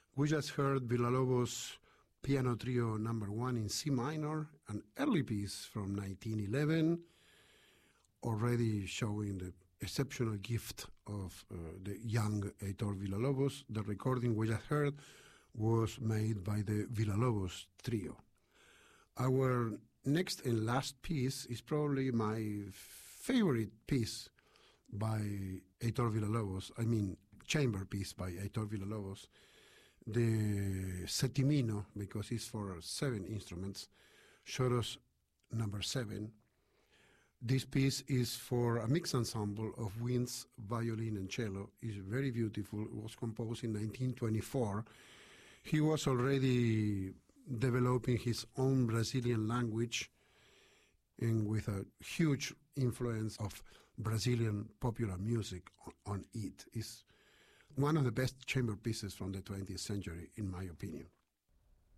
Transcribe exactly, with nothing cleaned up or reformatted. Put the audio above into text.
We just heard Villa-Lobos Piano Trio number one in C minor, an early piece from nineteen eleven, already showing the exceptional gift of uh, the young Heitor Villa-Lobos. The recording we just heard was made by the Villa-Lobos Trio. Our next and last piece is probably my favorite piece by Heitor Villa-Lobos, I mean chamber piece by Heitor Villa-Lobos, the Settimino, because it's for seven instruments, Choros number seven. This piece is for a mixed ensemble of winds, violin, and cello. It's very beautiful. It was composed in nineteen twenty-four. He was already developing his own Brazilian language, and with a huge influence of Brazilian popular music on it. It's one of the best chamber pieces from the twentieth century, in my opinion.